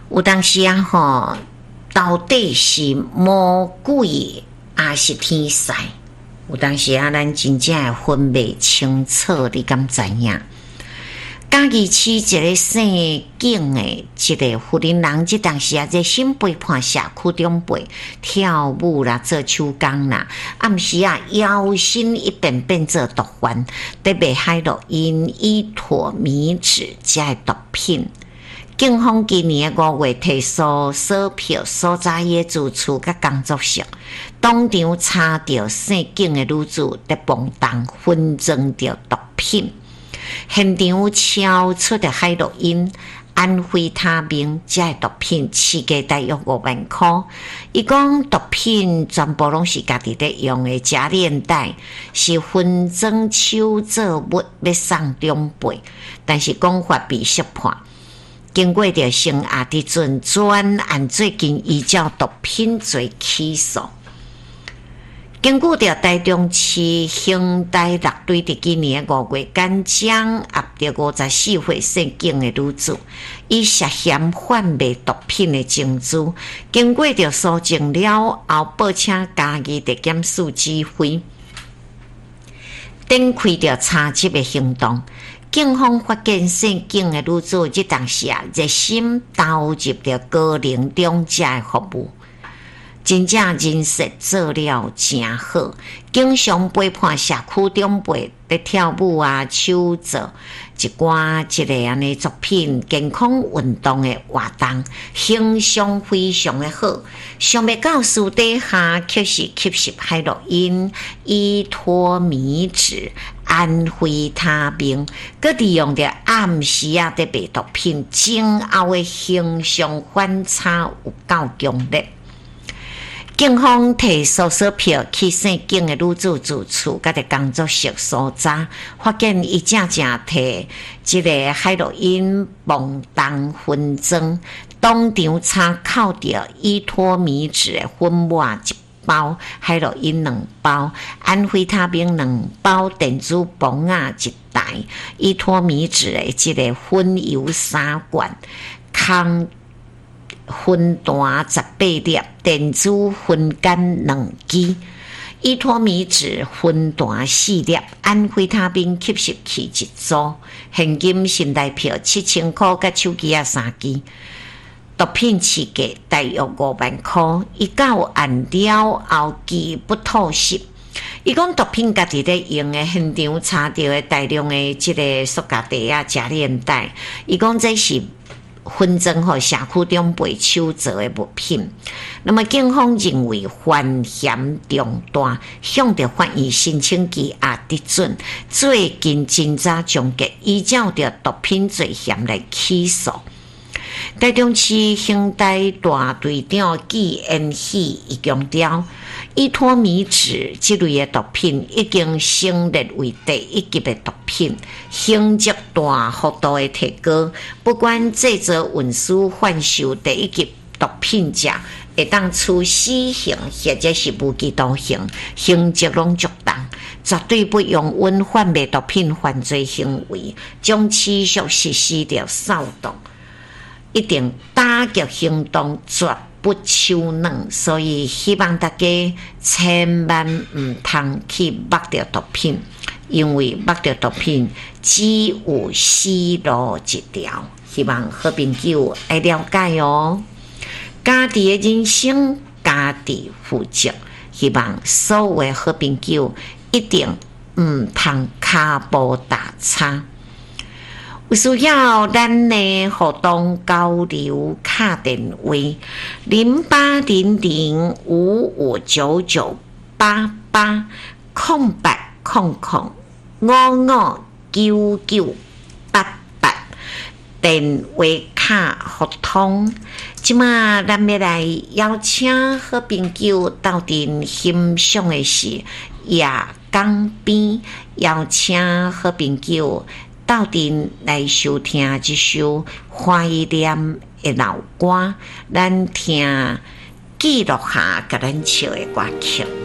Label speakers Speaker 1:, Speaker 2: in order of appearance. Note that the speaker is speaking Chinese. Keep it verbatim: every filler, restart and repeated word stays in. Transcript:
Speaker 1: 有当时啊吼，到底是魔鬼还是天使？有当时啊，咱真正会分不清楚，你敢知影？家己饲一个生境的一个妇人人，即当时啊，热心陪伴社区长辈跳舞啦，做手工啦，暗时啊，摇身一变变做毒贩，得被害落因依托米脂这毒品。警方今年五月提诉索票所在的住处甲工作室，当场查到姓警的女子在帮东分装着毒品，现场超出的海洛因、安非他命这毒品市价大约五万块。伊讲毒品全部拢是家己在用的假链带，是分装手作物要送长辈，但是讲法被识破。经过着省亚的准专案，最近依照毒品罪起诉。根据着台中市刑大六队伫今年五月间将压着五十四岁姓警的女子，以涉嫌贩卖毒品的证据，经过着搜证了后，报请嘉义地检署指挥，展开着查缉的行动。警方发现姓警的女子，即当时啊热心投入着高龄中者的服务，真正人设做了真好，经常陪伴社区长辈在跳舞啊、手作一寡一个安尼作品、健康运动的活动，形象非常的好。想要到私底下却是吸食海洛因、依托米脂、安非他命，佮利用着暗时啊在卖毒品，前后的形象反差有够强烈。警方提搜索票去姓警的女子住处，甲伫工作室所在，发现伊正正摕一个海洛因棒东分装，当场查扣着依托米脂的粉末一包，海洛因两包，安非他命两包，电子棒啊一台，依托米脂的即个粉油三罐，空分弹十八粒，电子分干两支，依托米脂分弹四粒，安非他命吸食器一组，现金信贷票七千块，甲手机啊三支。毒品市价大约五万块，伊到案了后既不吐实。伊讲毒品家己咧用的现场查到的大量的即个塑胶袋啊、假链带，伊讲这是分装互社区长辈手做的物品。那么警方认为犯嫌重大，向着法院申请羁押得准，最近侦查终结，依照着毒品罪嫌来起诉。台中市刑大大队长纪恩喜伊强调，依托米脂这类的毒品已经升列为第一级的毒品，刑责大幅度的提高。不管制作、运输、贩售第一级毒品者，会当处死刑或者是无期徒刑，刑责拢足重，绝对不容允贩卖毒品犯罪行为，将持续实施着扫动。一定打击行动绝不手软，所以希望大家千万唔通去摸着毒品，因为摸着毒品只有死路一条。希望好朋友爱了解哦。家己的人生家己负责，希望所有的好朋友一定唔通骹步踏差。有需要咱的互动交流卡电话零八零零五五九九八八空白空空五五九九八八电话卡互通。即马咱要来邀请好朋友到阵欣赏的是夜港边，邀请好朋友到阵来收听这首怀念的老歌，咱听记录下甲咱唱的歌曲。